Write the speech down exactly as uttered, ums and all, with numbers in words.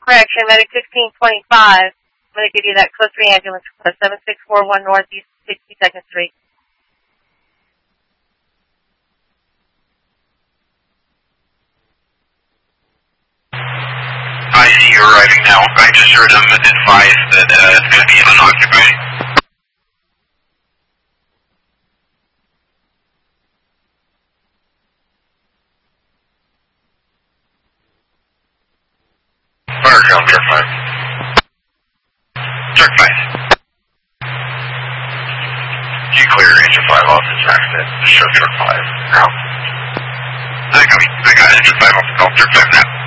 Correction, medic sixteen twenty-five. I'm going to give you that code three ambulance, seven six four one Northeast sixty-second Street. I see you're arriving now. I just heard them advise that uh, it's going to be unoccupied. Fire ground, truck five. Truck five. You clear engine five off this accident. Just show truck five. Now. I got it. I got engine five off the call. Truck five now.